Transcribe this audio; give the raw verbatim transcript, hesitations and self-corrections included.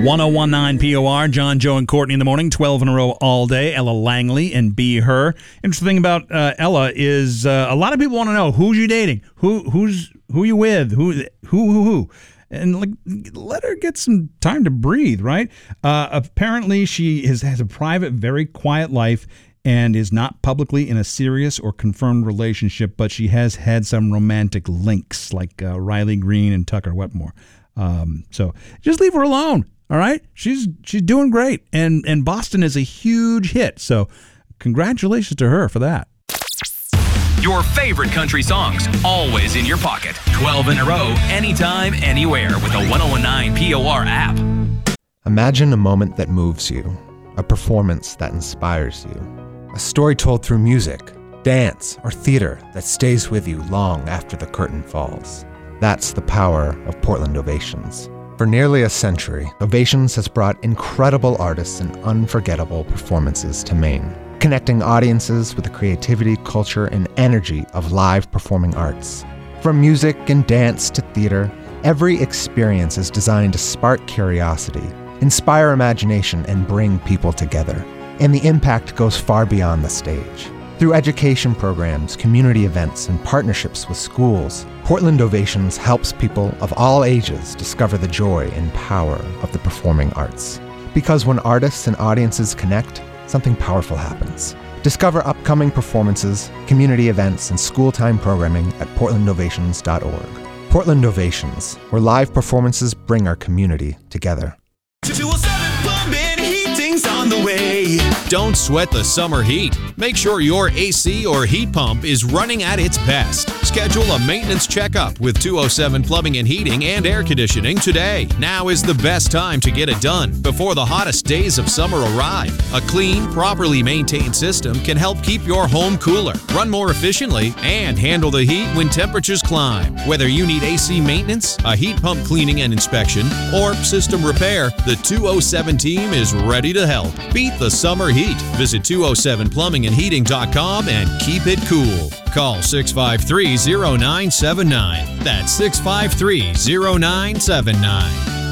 one oh one point nine P O R, John, Joe, and Courtney in the morning, twelve in a row all day. Ella Langley and Be Her. Interesting thing about uh, Ella is uh, a lot of people want to know, who's you dating? Who who's who you with? Who who who who? And like, let her get some time to breathe, right? Uh, apparently, she has, has a private, very quiet life and is not publicly in a serious or confirmed relationship, but she has had some romantic links, like uh, Riley Green and Tucker Wetmore. Um, so just leave her alone. All right, she's she's doing great, and and Boston is a huge hit. So congratulations to her for that. Your favorite country songs, always in your pocket. twelve in a row, anytime, anywhere with the one oh one nine P O R app. Imagine a moment that moves you, a performance that inspires you, a story told through music, dance, or theater that stays with you long after the curtain falls. That's the power of Portland Ovations. For nearly a century, Ovations has brought incredible artists and unforgettable performances to Maine, connecting audiences with the creativity, culture, and energy of live performing arts. From music and dance to theater, every experience is designed to spark curiosity, inspire imagination, and bring people together. And the impact goes far beyond the stage. Through education programs, community events, and partnerships with schools, Portland Ovations helps people of all ages discover the joy and power of the performing arts. Because when artists and audiences connect, something powerful happens. Discover upcoming performances, community events, and school-time programming at portland ovations dot org. Portland Ovations, where live performances bring our community together. On the way. Don't sweat the summer heat. Make sure your A C or heat pump is running at its best. Schedule a maintenance checkup with two oh seven Plumbing and Heating and Air Conditioning today. Now is the best time to get it done before the hottest days of summer arrive. A clean, properly maintained system can help keep your home cooler, run more efficiently, and handle the heat when temperatures climb. Whether you need A C maintenance, a heat pump cleaning and inspection, or system repair, the two oh seven team is ready to help. Beat the summer heat. Visit two oh seven plumbing and heating dot com and keep it cool. Call six five three, oh nine seven nine. That's six five three, oh nine seven nine.